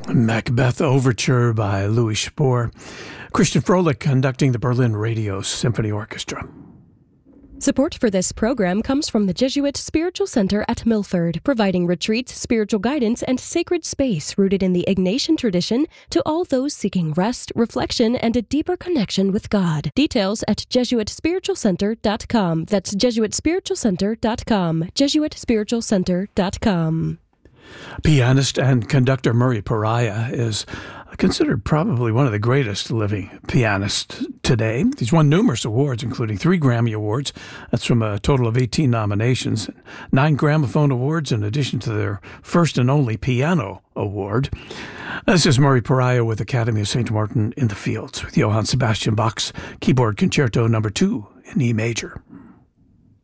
Macbeth Overture by Louis Spohr. Christian Froelich conducting the Berlin Radio Symphony Orchestra. Support for this program comes from the Jesuit Spiritual Center at Milford, providing retreats, spiritual guidance, and sacred space rooted in the Ignatian tradition to all those seeking rest, reflection, and a deeper connection with God. Details at JesuitSpiritualCenter.com. That's JesuitSpiritualCenter.com. JesuitSpiritualCenter.com. Pianist and conductor Murray Pariah is considered probably one of the greatest living pianists today. He's won numerous awards, including 3 Grammy Awards. That's from a total of 18 nominations. 9 Gramophone Awards, in addition to their first and only piano award. This is Murray Pariah with Academy of St. Martin in the Fields, with Johann Sebastian Bach's Keyboard Concerto No. 2 in E major.